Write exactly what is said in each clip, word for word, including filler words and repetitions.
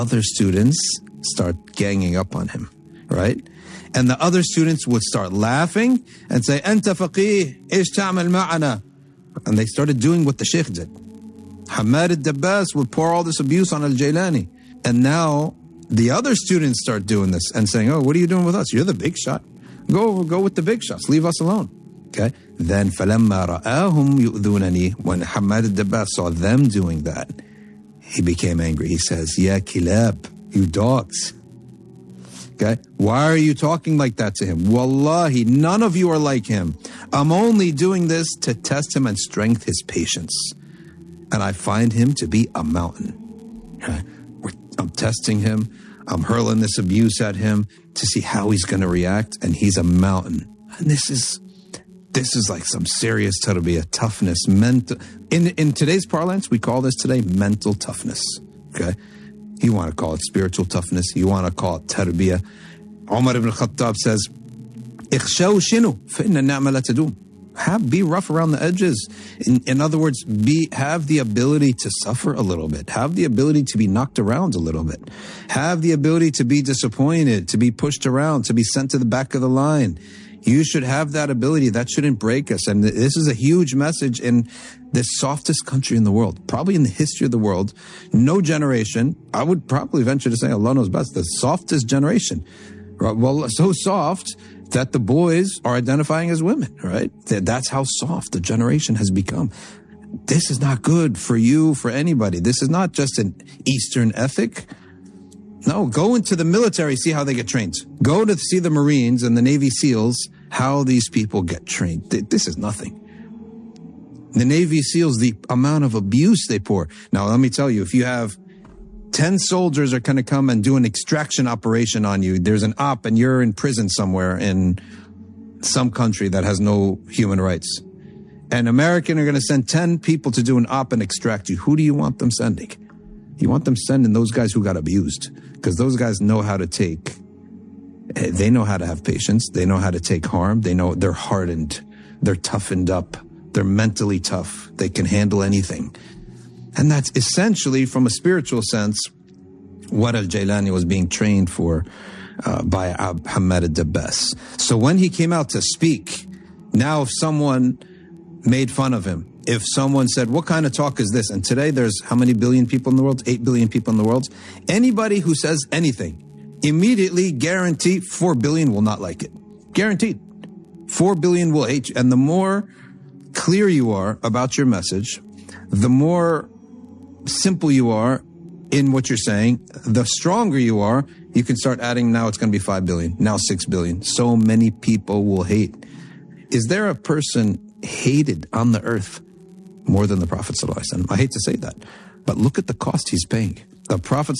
other students start ganging up on him, right? And the other students would start laughing and say, Anta faqih, ish ta'amal ma'ana. And they started doing what the sheikh did. Hamad al-Dabbas would pour all this abuse on al-Jailani. And now the other students start doing this and saying, oh, what are you doing with us? You're the big shot. Go, go with the big shots. Leave us alone. Okay? Then فَلَمَّا رَآهُمْ يُؤْذُونَنِي, when Hamad al-Dabbas saw them doing that, he became angry. He says, Ya kilab, you dogs. Okay? Why are you talking like that to him? Wallahi, none of you are like him. I'm only doing this to test him and strengthen his patience. And I find him to be a mountain. Okay? I'm testing him. I'm hurling this abuse at him to see how he's going to react. And he's a mountain. And this is... This is like some serious tarbiyah, toughness, mental. In in today's parlance, we call this today mental toughness. Okay, you want to call it spiritual toughness. You want to call it tarbiyah. Umar ibn Khattab says, "Ikhshaw shinu, fa inna ni'ma la tadum." Have be rough around the edges. In in other words, be have the ability to suffer a little bit. Have the ability to be knocked around a little bit. Have the ability to be disappointed, to be pushed around, to be sent to the back of the line. You should have that ability. That shouldn't break us. And this is a huge message in the softest country in the world, probably in the history of the world. No generation, I would probably venture to say, Allah knows best, the softest generation. Well, so soft that the boys are identifying as women, right? That's how soft the generation has become. This is not good for you, for anybody. This is not just an Eastern ethic. No, go into the military, see how they get trained. Go to see the Marines and the Navy SEALs, how these people get trained. This is nothing. The Navy SEALs, the amount of abuse they pour. Now, let me tell you, if you have ten soldiers are going to come and do an extraction operation on you, there's an op and you're in prison somewhere in some country that has no human rights. And American are going to send ten people to do an op and extract you. Who do you want them sending? You want them sending those guys who got abused, because those guys know how to take, they know how to have patience. They know how to take harm. They know they're hardened. They're toughened up. They're mentally tough. They can handle anything. And that's essentially, from a spiritual sense, what al-Jailani was being trained for uh, by Hamad al-Dabbas. So when he came out to speak, now if someone made fun of him, if someone said, what kind of talk is this? And today there's how many billion people in the world? Eight billion people in the world. Anybody who says anything, immediately guarantee four billion will not like it. Guaranteed. Four billion will hate you. And the more clear you are about your message, the more simple you are in what you're saying, the stronger you are, you can start adding, now it's going to be five billion, now six billion. So many people will hate. Is there a person hated on the earth more than the Prophet ﷺ? I hate to say that, but look at the cost he's paying. The Prophet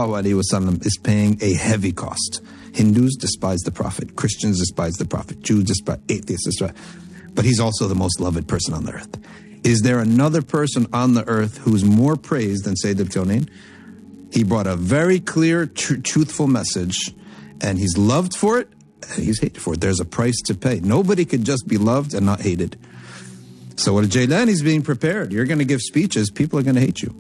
ﷺ is paying a heavy cost. Hindus despise the Prophet. Christians despise the Prophet. Jews despise, atheists despise. But he's also the most loved person on the earth. Is there another person on the earth who's more praised than Sayyid al-Kawnayn? He brought a very clear, tr- truthful message, and he's loved for it, and he's hated for it. There's a price to pay. Nobody could just be loved and not hated. So what Jailani's being prepared. You're going to give speeches, people are going to hate you.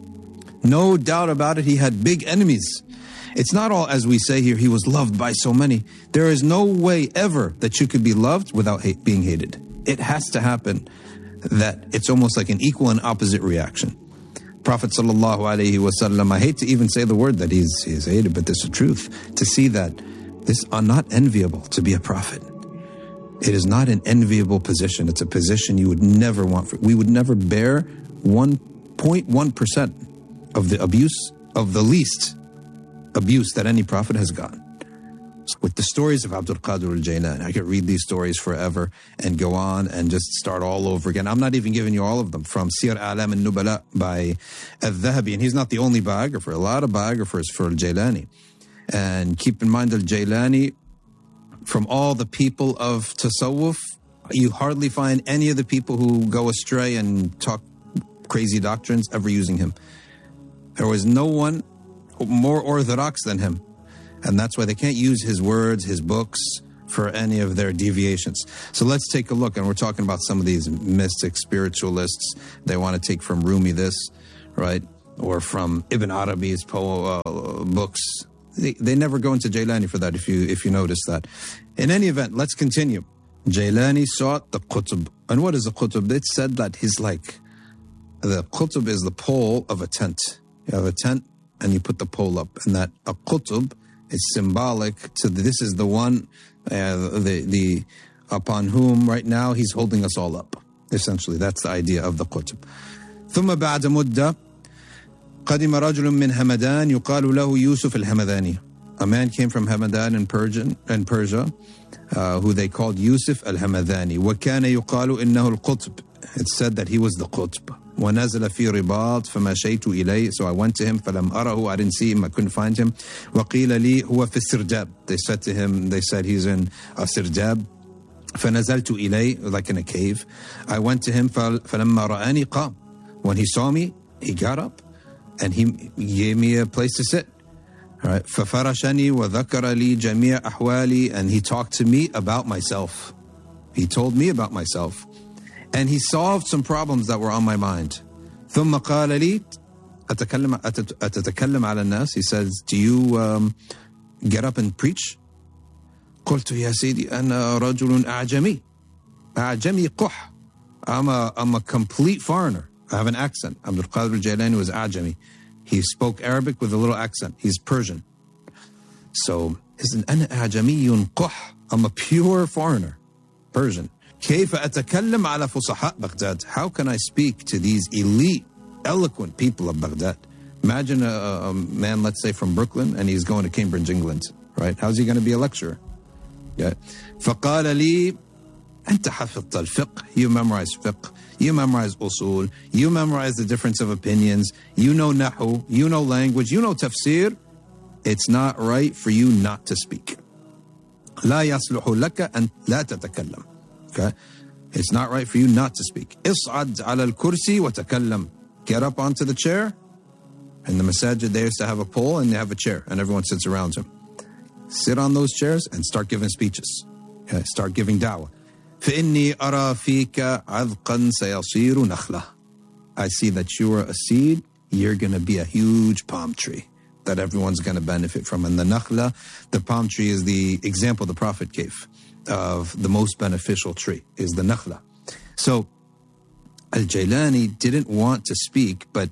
No doubt about it, he had big enemies. It's not all, as we say here, he was loved by so many. There is no way ever that you could be loved without hate, being hated. It has to happen that it's almost like an equal and opposite reaction. Prophet sallallahu alaihi wasallam, I hate to even say the word that he's, he's hated, but this is the truth. To see that this are not enviable to be a prophet. It is not an enviable position. It's a position you would never want. For, we would never bear one point one percent of the abuse, of the least abuse that any prophet has gotten. With the stories of Abdul Qadir al-Jailani, I could read these stories forever and go on and just start all over again. I'm not even giving you all of them. From Siyar A'lam al-Nubala by al-Dhahabi, and he's not the only biographer. A lot of biographers for al-Jailani. And keep in mind, al-Jailani, from all the people of Tasawwuf, you hardly find any of the people who go astray and talk crazy doctrines ever using him. There was no one more orthodox than him. And that's why they can't use his words, his books, for any of their deviations. So let's take a look. And we're talking about some of these mystics, spiritualists. They want to take from Rumi this, right? or from Ibn Arabi's po- uh, books. They, they never go into Jailani for that, if you if you notice that. In any event, let's continue. Jailani sought the qutb. And what is a qutb? It said that he's like, the qutb is the pole of a tent. You have a tent and you put the pole up. And that a qutb is symbolic to the, this is the one, uh, the, the upon whom right now he's holding us all up. Essentially, that's the idea of the qutb. ثم بعد مدة قدم رجل من همدان يقال له يوسف الهمداني. A man came from Hamadan in Persian in Persia, uh, who they called Yusuf al-Hamadani. وكان يقال إنه القطب. It said that he was the qutb. ونزل في رباط فمشيت إليه. So I went to him فلم أره. I didn't see him. I couldn't find him. وقيل لي هو في السرداب. They said to him, they said he's in a sirdab. فنزلت إليه, like in a cave. I went to him فلما رآني قام. When he saw me, he got up and he gave me a place to sit. All right. فَفَرَشَنِي وَذَكَرَ لِي جَمِيعَ أَحْوَالِي. And he talked to me about myself. He told me about myself. And he solved some problems that were on my mind. ثُمَّ قَالَ لِي أَتَكَلَّمْ أَتَتَكَلَّمْ عَلَى النَّاسِ. He says, do you um, get up and preach? قُلْتُ يَا سيدي أَنَا رَجُلٌ أَعْجَمِي أَعْجَمِي قُحْ. I'm a, I'm a complete foreigner. I have an accent. Abdul Qadir Jailani was Ajami. He spoke Arabic with a little accent. He's Persian. So, أنا أعجمي قح. I'm a pure foreigner, Persian. كيف أتكلم على فصحاء بغداد? How can I speak to these elite, eloquent people of Baghdad? Imagine a, a man, let's say from Brooklyn, and he's going to Cambridge, England, right? How's he going to be a lecturer? Yeah. فقال لي أنت حفظت الفقه. You memorize fiqh. You memorize usul, you memorize the difference of opinions, you know nahu, you know language, you know tafsir. It's not right for you not to speak. لا يصلح لك أن لا تتكلم. Okay? It's not right for you not to speak. اصعد على الكرسي وتكلم. Get up onto the chair. In the masajid, they used to have a pole and they have a chair and everyone sits around him. Sit on those chairs and start giving speeches. Okay? Start giving da'wah. فإني أرى فيك عذقا سيصير نخلة. I see that you are a seed, you're going to be a huge palm tree that everyone's going to benefit from. And the nakhla, the palm tree, is the example the Prophet gave of the most beneficial tree, is the nakhla. So Al-Jailani didn't want to speak, but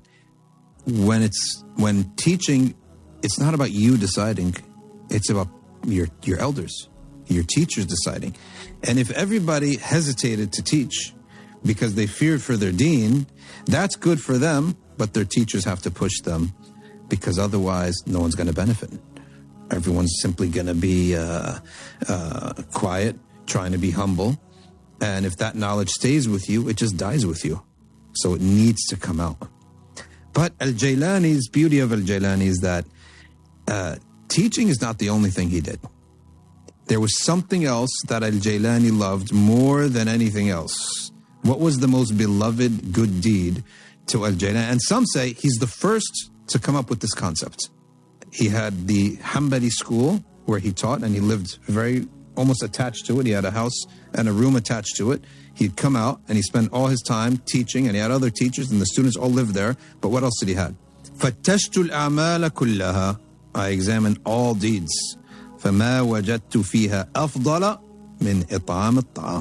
when it's when teaching, it's not about you deciding, it's about your your elders, your teachers deciding. And if everybody hesitated to teach because they feared for their deen, that's good for them, but their teachers have to push them because otherwise no one's going to benefit. Everyone's simply going to be uh, uh, quiet, trying to be humble. And if that knowledge stays with you, it just dies with you. So it needs to come out. But Al-Jailani's beauty of Al-Jailani is that uh, teaching is not the only thing he did. There was something else that Al-Jailani loved more than anything else. What was the most beloved good deed to Al-Jailani? And some say he's the first to come up with this concept. He had the Hanbali school where he taught, and he lived very almost attached to it. He had a house and a room attached to it. He'd come out and he spent all his time teaching, and he had other teachers, and the students all lived there. But what else did he have? فَتَّشْتُ الْأَعْمَالَ كُلَّهَا. I examined all deeds. فما وجدت فيها أفضل من إطعام الطعام.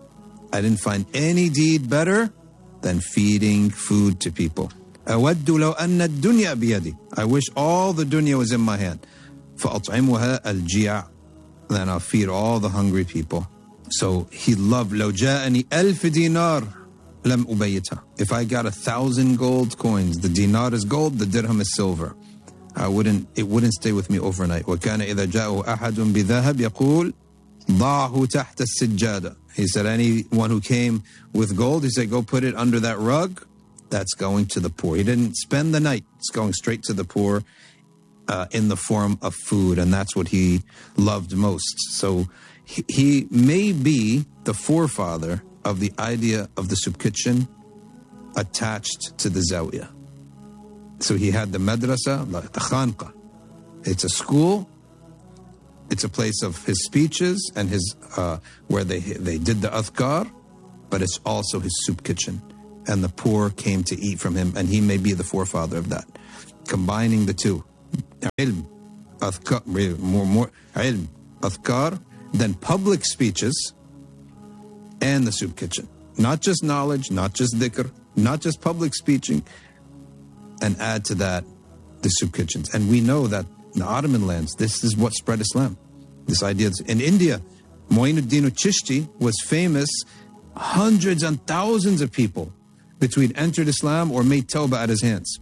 I didn't find any deed better than feeding food to people. أود لو أن الدنيا بيدي. I wish all the dunya was in my hand. فأطعمها الجياع. Then I'll feed all the hungry people. So he loved لو جاءني ألف دينار لم أبيتها. If I got a thousand gold coins, the dinar is gold, the dirham is silver. I wouldn't, it wouldn't stay with me overnight. وَكَانَ إِذَا جَاءُ أَحَدٌ بِذَهَبْ يَقُولُ ضَعْهُ تَحْتَ السِّجَّادَةِ. He said, anyone who came with gold, he said, go put it under that rug. That's going to the poor. He didn't spend the night. It's going straight to the poor uh, in the form of food. And that's what he loved most. So he, he may be the forefather of the idea of the soup kitchen attached to the zawiyah. So he had the madrasa, the khanqa. It's a school. It's a place of his speeches and his uh, where they they did the adhkar, but it's also his soup kitchen. And the poor came to eat from him, and he may be the forefather of that. combining the two. Ilm, adhkar, more, more, ilm, adhkar, then public speeches and the soup kitchen. Not just knowledge, not just dhikr, not just public speaking, and add to that the soup kitchens. And we know that in the Ottoman lands, this is what spread Islam. This idea. In India, Mu'inuddin al-Chishti was famous. Hundreds and thousands of people between entered Islam or made tawbah at his hands.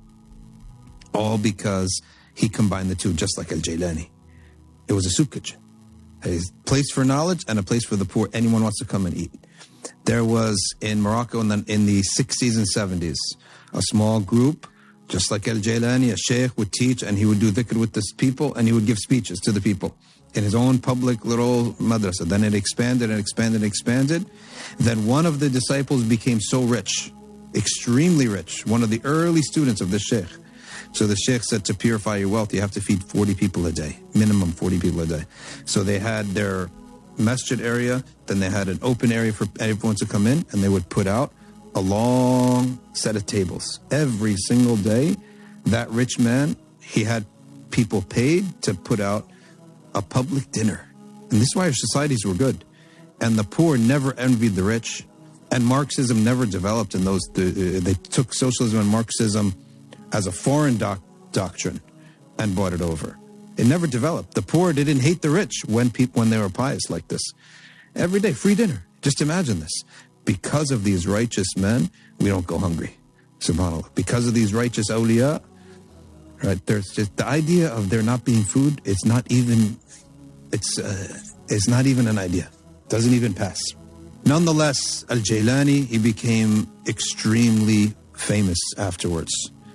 All because he combined the two, just like Al-Jailani. It was a soup kitchen. A place for knowledge and a place for the poor. Anyone wants to come and eat. There was in Morocco in the, in the sixties and seventies, a small group, just like Al-Jailani, a sheikh would teach and he would do dhikr with the people and he would give speeches to the people in his own public little madrasa. Then it expanded and expanded and expanded. Then one of the disciples became so rich, extremely rich, one of the early students of the sheikh. So the sheikh said, to purify your wealth, you have to feed forty people a day, minimum forty people a day. So they had their masjid area, then they had an open area for everyone to come in, and they would put out a long set of tables. Every single day, that rich man, he had people paid to put out a public dinner. And this is why our societies were good. And the poor never envied the rich. And Marxism never developed in those, they took socialism and Marxism as a foreign doc, doctrine and brought it over. It never developed. The poor didn't hate the rich when people, when they were pious like this. Every day, free dinner. Just imagine this. Because of these righteous men, we don't go hungry. SubhanAllah. Because of these righteous awliya, right? There's just the idea of there not being food. It's not even, it's, uh, it's not even an idea. Doesn't even pass. Nonetheless, Al-Jailani, he became extremely famous afterwards.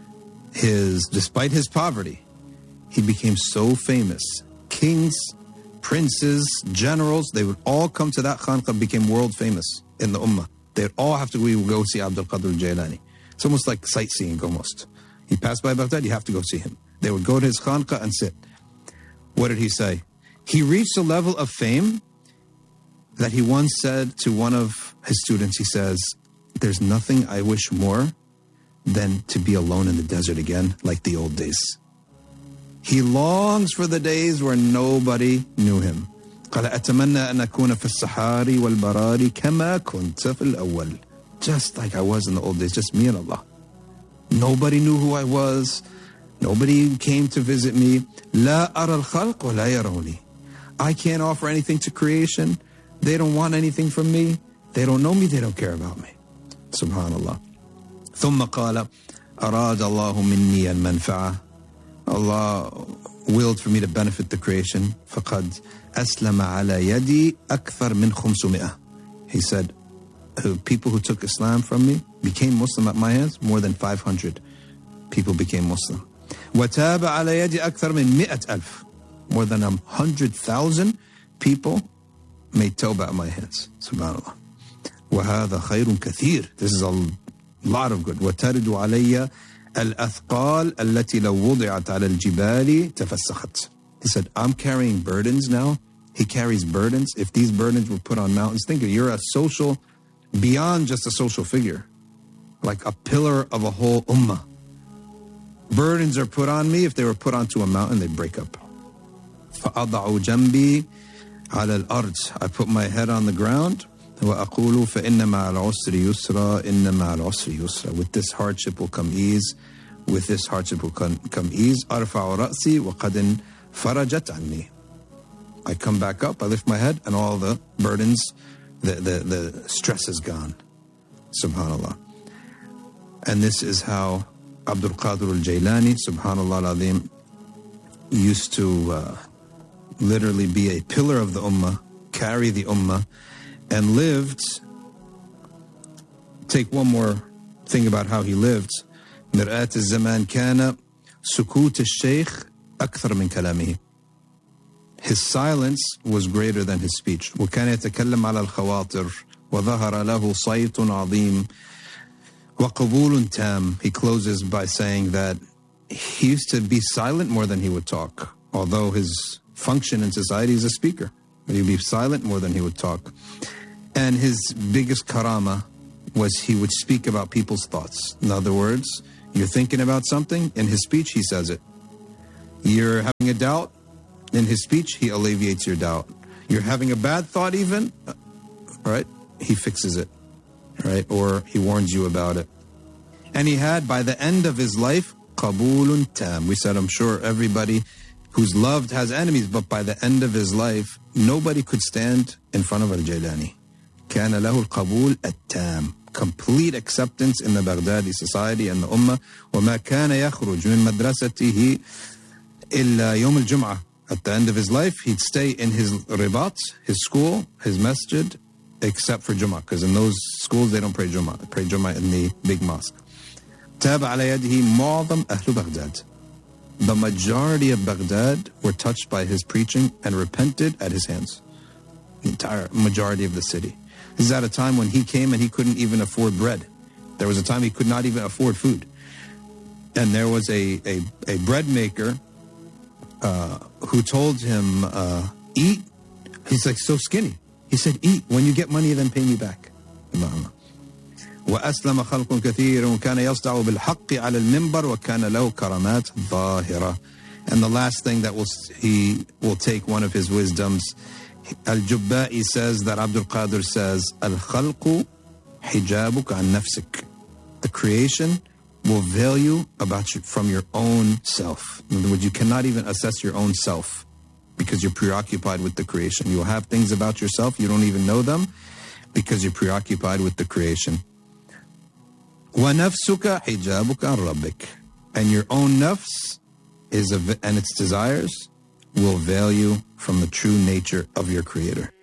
His, despite his poverty, he became so famous. Kings, princes, generals, they would all come to that khanqa, became world famous in the ummah. They'd all have to go, go see Abdul Qadir al-Jailani. It's almost like sightseeing almost. He passed by Baghdad, you have to go see him. They would go to his khanqa and sit. What did he say? He reached a level of fame that he once said to one of his students, he says, there's nothing I wish more than to be alone in the desert again, like the old days. He longs for the days where nobody knew him. قال أتمنى أن أكون في الصحاري والبراري كما كنت في الأول. Just like I was in the old days, just me and Allah. Nobody knew who I was. Nobody came to visit me. لا أرى الخلق ولا يروني. I can't offer anything to creation. They don't want anything from me. They don't know me. They don't care about me. Subhanallah. ثم قال أراد الله مني المنفعة. Allah willed for me to benefit the creation. فقد أسلم على يدي أكثر من خمسمائة. He said, people who took Islam from me became Muslim at my hands. More than five hundred people became Muslim. وتاب على يدي أكثر من مئة ألف. More than a hundred thousand people made tawbah at my hands. Subhanallah. وهذا خير كثير. This is a lot of good. وترد علي الأثقال التي لو وضعت على الجبال تفسخت. He said, I'm carrying burdens now. He carries burdens. If these burdens were put on mountains, think of it, you're a social, beyond just a social figure, like a pillar of a whole ummah. Burdens are put on me. If they were put onto a mountain, they'd break up. فأضع جنبي على الأرض. I put my head on the ground. وأقول فإن مع العسر يسرا إن مع العسر يسرا. With this hardship will come ease. With this hardship will come, come ease. أرفع رأسي وقد فرجت عني. I come back up, I lift my head, and all the burdens, the, the, the stress is gone. Subhanallah. And this is how Abdul Qadir al-Jailani, Subhanallah al-Azim, used to uh, literally be a pillar of the ummah, carry the ummah, and lived. Take one more thing about how he lived. مرآة الزمان كان سكوت الشيخ أكثر من كلامه. His silence was greater than his speech. وكان يتكلم على الخواطر وظهر له صيت عظيم وقبول تام. He closes by saying that he used to be silent more than he would talk, although his function in society is a speaker. But he'd be silent more than he would talk. And his biggest karama was he would speak about people's thoughts. In other words, You're thinking about something, in his speech, he says it. You're having a doubt, in his speech, he alleviates your doubt. You're having a bad thought even, right? He fixes it, right? Or he warns you about it. And he had, by the end of his life, qabulun tam. We said, I'm sure everybody who's loved has enemies, but by the end of his life, nobody could stand in front of Al-Jailani. كان له القبول التام. Complete acceptance in the Baghdadi society and the Ummah. وما كان يخرج من مدرسته إلا يوم الجمعة. At the end of his life, he'd stay in his ribat, his school, his masjid, except for Jummah, because in those schools they don't pray Jummah. They pray Jummah in the big mosque. تاب على يده معظم أهل بغداد. The majority of Baghdad were touched by his preaching and repented at his hands. The entire majority of the city. This is at a time when he came and he couldn't even afford bread. There was a time he could not even afford food. And there was a, a, a bread maker uh, who told him, uh, eat. He's like so skinny. He said, eat. When you get money, then pay me back. وأسلم خلق كثير وكان يصدع بالحق على المنبر وكان له كرامات ظاهرة. And the last thing that will he will take one of his wisdoms. Al-Jubba'i says that Abdul Qadir says, Al-Khalqu hijabuka an nafsik. The creation will veil you about you from your own self. In other words, you cannot even assess your own self because you're preoccupied with the creation. You'll have things about yourself, you don't even know them because you're preoccupied with the creation. وَنَفْسُكَ حِجَابُكَ عَنْ رَبِّكَ. And your own nafs is a, and its desires will veil you from the true nature of your Creator.